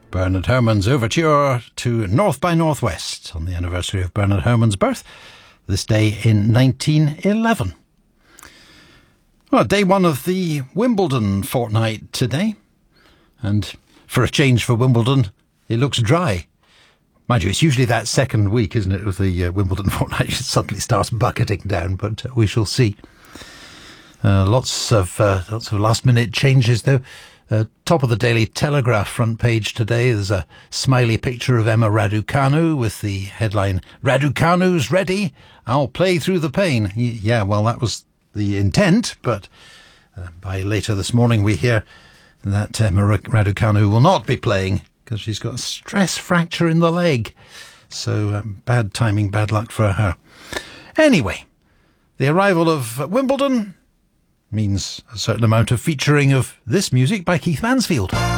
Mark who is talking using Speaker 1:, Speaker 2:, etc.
Speaker 1: Bernard Herrmann's overture to North by Northwest on the anniversary of Bernard Herrmann's birth, this day in 1911. Well, day one of the Wimbledon fortnight today, and for a change for Wimbledon, it looks dry. Mind you, it's usually that second week, isn't it, of the Wimbledon fortnight, it suddenly starts bucketing down, but we shall see. Lots of last-minute changes, though. Top of the Daily Telegraph front page today, there's a smiley picture of Emma Raducanu with the headline, "Raducanu's ready, I'll play through the pain." Yeah, well, that was the intent, but by later this morning we hear that Emma Raducanu will not be playing because she's got a stress fracture in the leg. So bad timing, bad luck for her. Anyway, the arrival of Wimbledon means a certain amount of featuring of this music by Keith Mansfield.